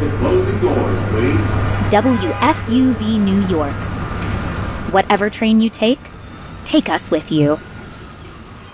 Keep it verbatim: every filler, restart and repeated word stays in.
closing doors, please. W F U V New York. Whatever train you take, take us with you.